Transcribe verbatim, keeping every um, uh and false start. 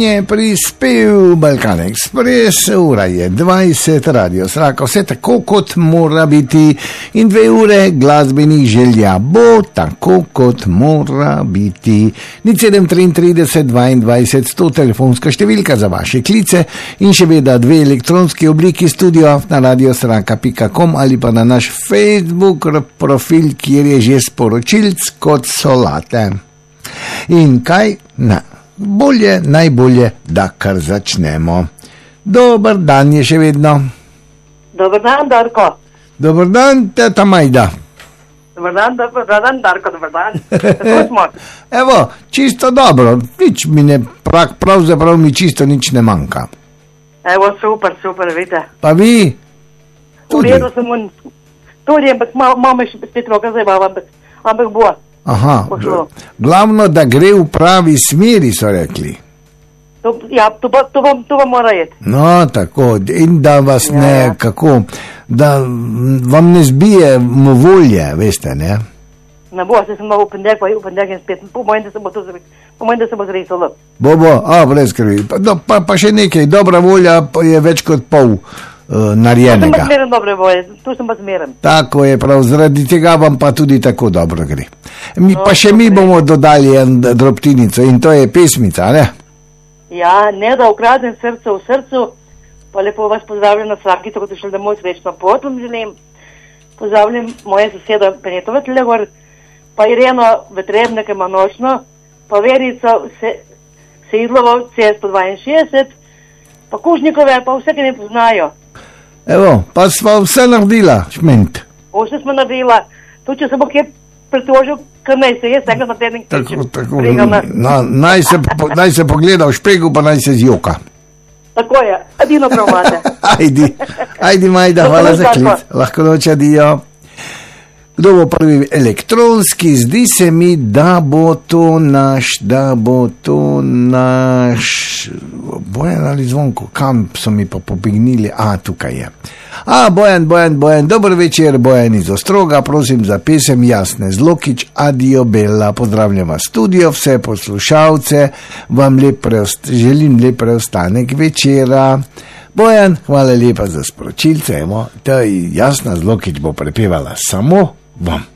je prispel Balkan Express, ura je dvajset, radio Sraka, vse tako kot mora biti in dve ure glasbenih želja bo tako kot mora biti. Nič sedem trideset, dvaindvajset, sto telefonska številka za vaše klice in še vedno dve elektronski obliki studio na radio sraka pika com ali pa na naš Facebook profil, kjer je že sporočilc kot solate. In kaj? Na, bolje, najbolje, da kar začnemo. Dober dan je še vedno. Dober dan, Darko. Dober dan, teta Majda. Dober dan, dober dan, Darko, dober dan. Kako smo? Evo, čisto dobro, nič mi ne, prav, pravzaprav mi čisto nič ne manjka. Evo, super, super, vidite. Pa vi? V redu sem un, tudi, ampak malo me še spet roka zajebavam, ampak, ampak bo. Aha, glavno, da gre v pravi smeri, so rekli. To, ja, to pa, to vam, to vam mora jeti. No, tako, in da vas Ja, ne, ja. kako, da vam ne zbije volje, veste, ne? Ne bo, se sem malo v pendek, pa v pendek in spet, pomojim, da se bo to zre, pomojim, da se bo zresalo. Bo, bo, a, brez skrbi. Pa, no, pa, pa še nekaj, dobra volja pa je več kot pol uh, Tu sem pa narejenega. zmeren dobre volje, tu sem pa zmeren. Tako je prav, zaradi tega vam pa tudi tako dobro gre. Mi, No, pa še mi super. bomo dodali en drobtinico in to je pesmica, ne? Ja, ne da ukradem srce v srcu, pa lepo vas pozdravljam na Srakico, kot je šel domov srečno pot, vam želim. Pozdravljam moje soseda Peneto Vetlegor, pa Ireno Vetrebne, ki ima nočno, pa Verico se, Seidlovo, C sto dvainšestdeset, pa Kužnikove, pa vse, ki ne poznajo. Evo, pa sva vse naredila, šment. Vse smo naredila, tudi če se bo kje pritožil, kar naj se je, vsega na teden Tako, tako, Pregana. na, naj, se, po, naj se pogleda v špegu, pa naj se zjoka. Tako je, edino prav imate. Ajdi, ajdi Majda, Lahko hvala noč, za klic. Darko. Lahko noč, adijo. Kdo bo prvi elektronski? Zdi se mi, da bo to naš, da bo to naš, Bojan ali Zvonko, kam so mi pa pobegnili? A, tukaj je. A, Bojan, Bojan, Bojan, dober večer, Bojan iz Ostroga, prosim za pesem Jasne Zlokič, adijo Bella, pozdravljam vas studio, vse poslušalce, vam lep preost, želim lep preostanek večera. Bojan, hvala lepa za sporočilce, evo, to je Jasna Zlokič bo prepevala samo vam.